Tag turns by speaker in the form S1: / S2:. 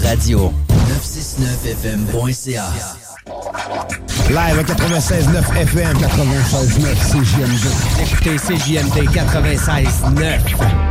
S1: Radio. 969fm.ca.
S2: Live à 96.9 FM. 96.9 CJMD.
S1: Écoutez CJMD 96.9.